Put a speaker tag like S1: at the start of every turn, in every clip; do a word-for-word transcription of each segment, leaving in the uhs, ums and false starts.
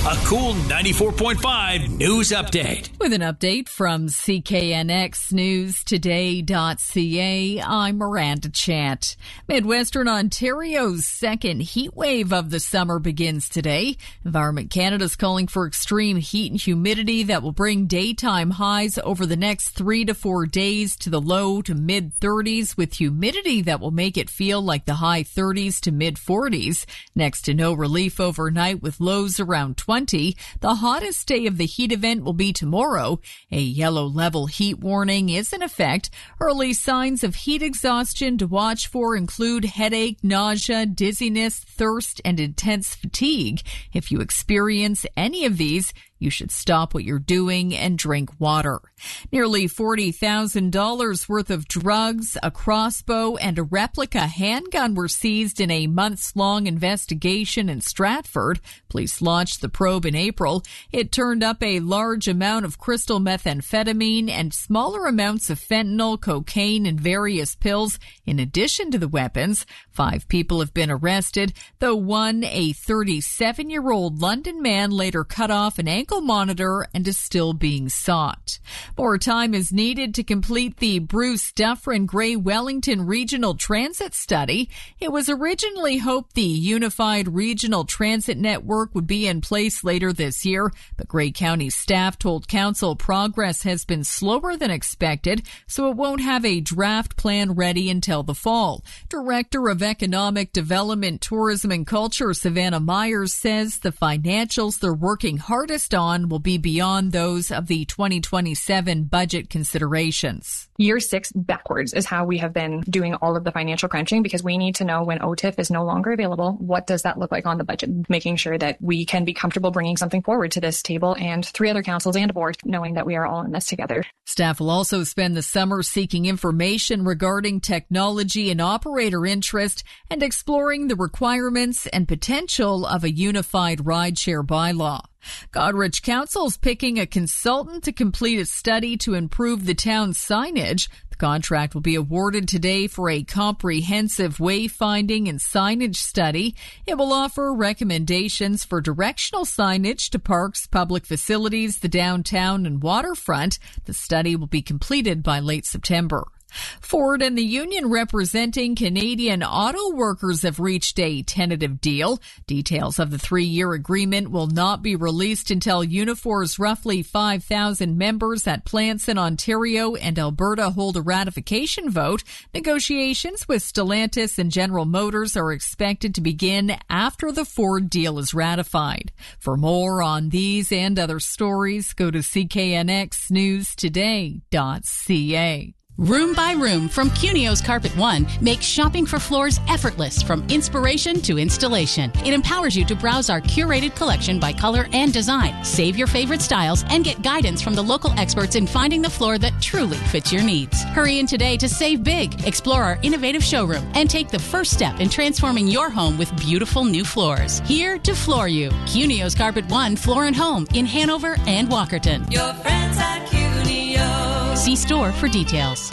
S1: A cool ninety-four point five news update.
S2: With an update from C K N X News Today dot C A, I'm Miranda Chant. Midwestern Ontario's second heat wave of the summer begins today. Environment Canada is calling for extreme heat and humidity that will bring daytime highs over the next three to four days to the low to mid thirties, with humidity that will make it feel like the high thirties to mid forties. Next to no relief overnight, with lows around twenty. The hottest day of the heat event will be tomorrow. A yellow level heat warning is in effect. Early signs of heat exhaustion to watch for include headache, nausea, dizziness, thirst, and intense fatigue. If you experience any of these, you should stop what you're doing and drink water. Nearly forty thousand dollars worth of drugs, a crossbow, and a replica handgun were seized in a months-long investigation in Stratford. Police launched the probe in April. It turned up a large amount of crystal methamphetamine and smaller amounts of fentanyl, cocaine, and various pills. In addition to the weapons, five people have been arrested, though one, a thirty-seven-year-old London man, later cut off an ankle monitor and is still being sought. More time is needed to complete the Bruce Dufferin Grey Wellington Regional Transit Study. It was originally hoped the Unified Regional Transit Network would be in place later this year, but Grey County staff told Council progress has been slower than expected, so it won't have a draft plan ready until the fall. Director of Economic Development, Tourism and Culture, Savannah Myers, says the financials they're working hardest on will be beyond those of the twenty twenty-seven budget considerations.
S3: Year six backwards is how we have been doing all of the financial crunching, because we need to know when O T I F is no longer available, what does that look like on the budget, making sure that we can be comfortable bringing something forward to this table and three other councils and a board, knowing that we are all in this together.
S2: Staff will also spend the summer seeking information regarding technology and operator interest and exploring the requirements and potential of a unified rideshare bylaw. Goderich Council is picking a consultant to complete a study to improve the town's signage. The contract will be awarded today for a comprehensive wayfinding and signage study. It will offer recommendations for directional signage to parks, public facilities, the downtown, and waterfront. The study will be completed by late September. Ford and the union representing Canadian auto workers have reached a tentative deal. Details of the three-year agreement will not be released until Unifor's roughly five thousand members at plants in Ontario and Alberta hold a ratification vote. Negotiations with Stellantis and General Motors are expected to begin after the Ford deal is ratified. For more on these and other stories, go to C K N X News Today dot C A.
S4: Room by Room from Cunio's Carpet One makes shopping for floors effortless from inspiration to installation. It empowers you to browse our curated collection by color and design, save your favorite styles, and get guidance from the local experts in finding the floor that truly fits your needs. Hurry in today to save big, explore our innovative showroom, and take the first step in transforming your home with beautiful new floors. Here to floor you. Cunio's Carpet One Floor and Home in Hanover and Walkerton.
S5: Your friends at Cunio.
S4: See store for details.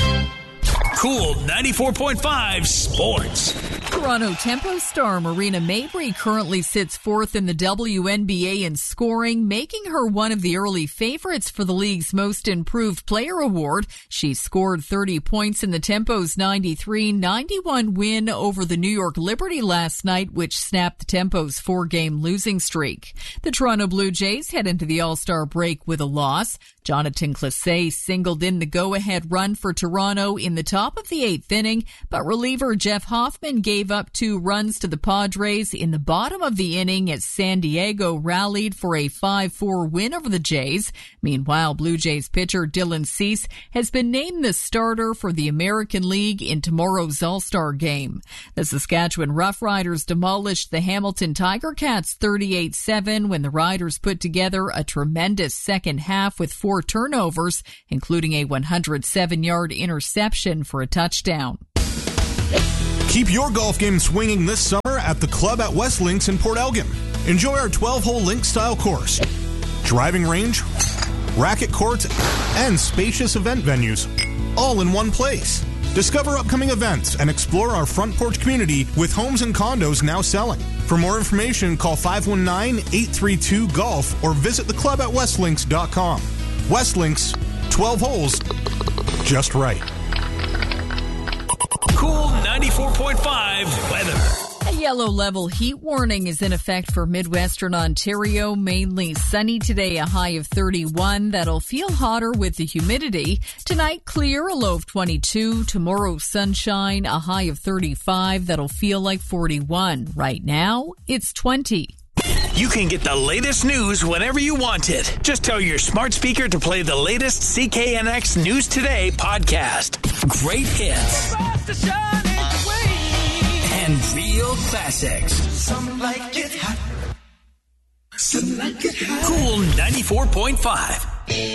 S1: Cool ninety-four point five Sports.
S2: Toronto Tempo star Marina Mabrey currently sits fourth in the W N B A in scoring, making her one of the early favorites for the league's Most Improved Player award. She scored thirty points in the Tempo's ninety-three ninety-one win over the New York Liberty last night, which snapped the Tempo's four-game losing streak. The Toronto Blue Jays head into the All-Star break with a loss. Jonathan Clase singled in the go-ahead run for Toronto in the top of the eighth inning, but reliever Jeff Hoffman gave up two runs to the Padres in the bottom of the inning as San Diego rallied for a five four win over the Jays. Meanwhile, Blue Jays pitcher Dylan Cease has been named the starter for the American League in tomorrow's All-Star game. The Saskatchewan Roughriders demolished the Hamilton Tiger Cats thirty-eight seven when the Riders put together a tremendous second half with four turnovers, including a one hundred seven yard interception for a touchdown.
S6: Keep your golf game swinging this summer at the Club at West Links in Port Elgin. Enjoy our twelve hole link-style course, driving range, racket courts, and spacious event venues, all in one place. Discover upcoming events and explore our front porch community with homes and condos now selling. For more information, call five one nine, eight three two, golf or visit the club at westlinks dot com. Westlinks, twelve holes, just right.
S1: Cool ninety-four point five weather.
S2: A yellow level heat warning is in effect for Midwestern Ontario. Mainly sunny today, a high of thirty-one. That'll feel hotter with the humidity. Tonight, clear, a low of twenty-two. Tomorrow, sunshine, a high of thirty-five. That'll feel like forty-one. Right now, it's twenty.
S1: You can get the latest news whenever you want it. Just tell your smart speaker to play the latest C K N X News Today podcast. Great hits. And real classics. Some like it hot. Some like it hot. Cool ninety-four point five.